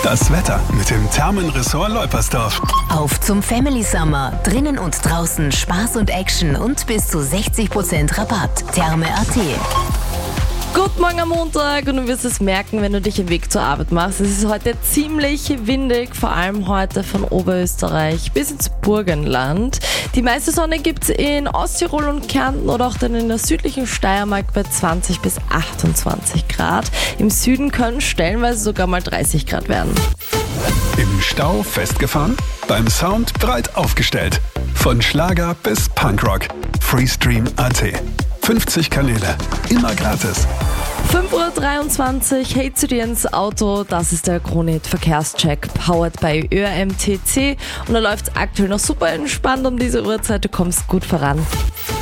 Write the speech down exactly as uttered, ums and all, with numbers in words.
Das Wetter mit dem Thermenressort Leupersdorf. Auf zum Family Summer. Drinnen und draußen Spaß und Action und bis zu sechzig Prozent Rabatt. Therme Punkt at. Guten Morgen am Montag und du wirst es merken, wenn du dich den Weg zur Arbeit machst. Es ist heute ziemlich windig, vor allem heute von Oberösterreich bis ins Burgenland. Die meiste Sonne gibt es in Osttirol und Kärnten oder auch dann in der südlichen Steiermark bei zwanzig bis achtundzwanzig Grad. Im Süden können stellenweise sogar mal dreißig Grad werden. Im Stau festgefahren? Beim Sound breit aufgestellt. Von Schlager bis Punkrock. Freestream Punkt at. fünfzig Kanäle, immer gratis. fünf Uhr dreiundzwanzig, hey zu dir ins Auto, das ist der Kronehit Verkehrscheck, powered by Ö R M T C und da läuft es aktuell noch super entspannt um diese Uhrzeit, du kommst gut voran.